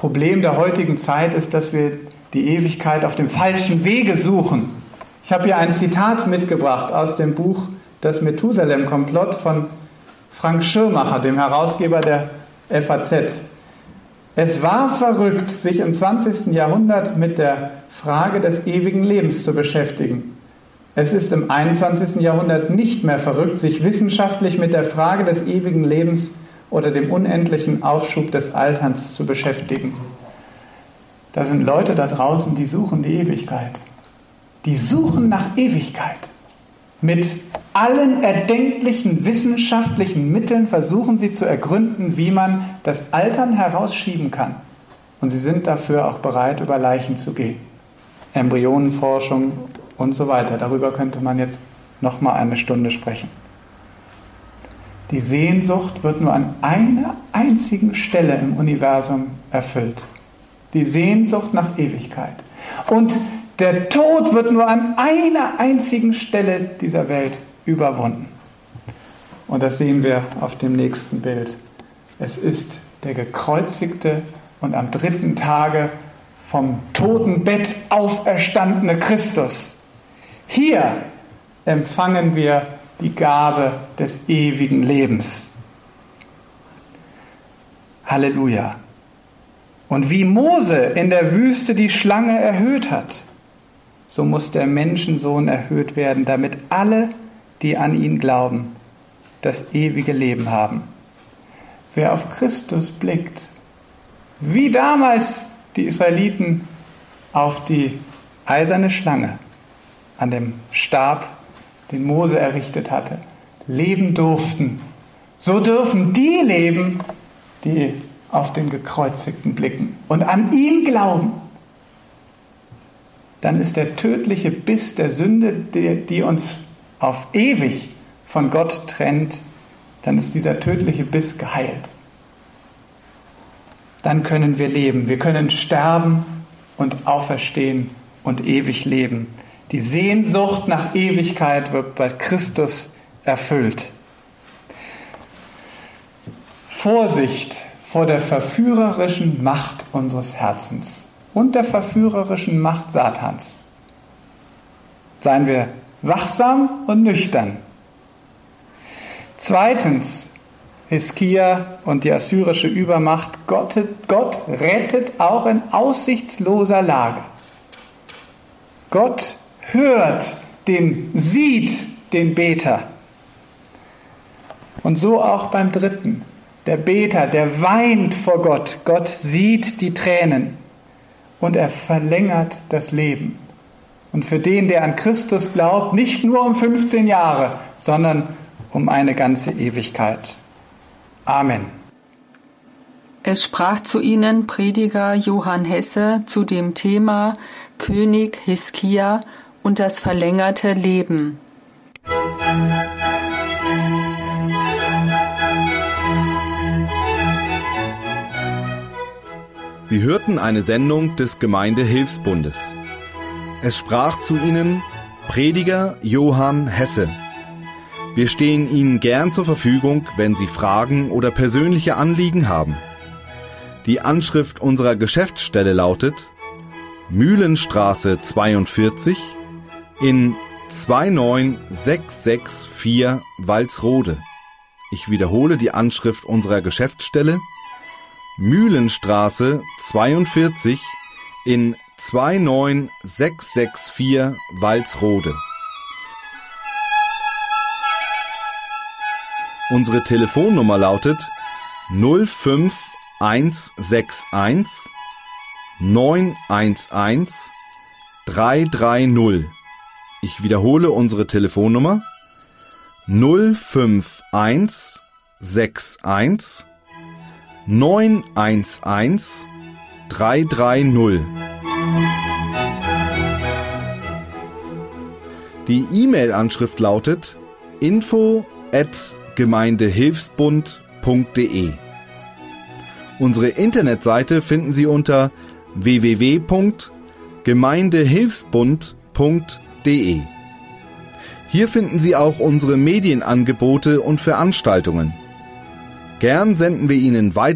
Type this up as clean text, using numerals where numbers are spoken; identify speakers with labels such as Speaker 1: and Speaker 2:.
Speaker 1: Problem der heutigen Zeit ist, dass wir die Ewigkeit auf dem falschen Wege suchen. Ich habe hier ein Zitat mitgebracht aus dem Buch Das Methusalem-Komplott von Frank Schirmacher, dem Herausgeber der FAZ. Es war verrückt, sich im 20. Jahrhundert mit der Frage des ewigen Lebens zu beschäftigen. Es ist im 21. Jahrhundert nicht mehr verrückt, sich wissenschaftlich mit der Frage des ewigen Lebens oder dem unendlichen Aufschub des Alterns zu beschäftigen. Da sind Leute da draußen, die suchen die Ewigkeit. Die suchen nach Ewigkeit. Mit allen erdenklichen wissenschaftlichen Mitteln versuchen sie zu ergründen, wie man das Altern herausschieben kann. Und sie sind dafür auch bereit, über Leichen zu gehen. Embryonenforschung und so weiter. Darüber könnte man jetzt noch mal eine Stunde sprechen. Die Sehnsucht wird nur an einer einzigen Stelle im Universum erfüllt. Die Sehnsucht nach Ewigkeit. Und der Tod wird nur an einer einzigen Stelle dieser Welt überwunden. Und das sehen wir auf dem nächsten Bild. Es ist der gekreuzigte und am 3. Tage vom Totenbett auferstandene Christus. Hier empfangen wir die Gabe des ewigen Lebens. Halleluja. Und wie Mose in der Wüste die Schlange erhöht hat, so muss der Menschensohn erhöht werden, damit alle, die an ihn glauben, das ewige Leben haben. Wer auf Christus blickt, wie damals die Israeliten auf die eiserne Schlange an dem Stab, den Mose errichtet hatte, leben durften, so dürfen die leben, die auf den Gekreuzigten blicken und an ihn glauben. Dann ist der tödliche Biss der Sünde, die uns auf ewig von Gott trennt, dann ist dieser tödliche Biss geheilt. Dann können wir leben. Wir können sterben und auferstehen und ewig leben. Die Sehnsucht nach Ewigkeit wird bei Christus erfüllt. Vorsicht vor der verführerischen Macht unseres Herzens und der verführerischen Macht Satans. Seien wir wachsam und nüchtern. Zweitens, Hiskia und die assyrische Übermacht. Gott rettet auch in aussichtsloser Lage. Gott sieht den Beter. Und so auch beim dritten. Der Beter, der weint vor Gott. Gott sieht die Tränen und er verlängert das Leben. Und für den, der an Christus glaubt, nicht nur um 15 Jahre, sondern um eine ganze Ewigkeit. Amen.
Speaker 2: Es sprach zu ihnen Prediger Johann Hesse zu dem Thema König Hiskia und das verlängerte Leben.
Speaker 3: Sie hörten eine Sendung des Gemeindehilfsbundes. Es sprach zu Ihnen Prediger Johann Hesse. Wir stehen Ihnen gern zur Verfügung, wenn Sie Fragen oder persönliche Anliegen haben. Die Anschrift unserer Geschäftsstelle lautet Mühlenstraße 42 in 29664 Walsrode. Ich wiederhole die Anschrift unserer Geschäftsstelle Mühlenstraße 42 in 29664 Walsrode. Unsere Telefonnummer lautet 05161 911 330. Ich wiederhole unsere Telefonnummer 05161 911 330. Die E-Mail-Anschrift lautet info@gemeindehilfsbund.de. Unsere Internetseite finden Sie unter www.gemeindehilfsbund.de. Hier finden Sie auch unsere Medienangebote und Veranstaltungen. Gern senden wir Ihnen weitere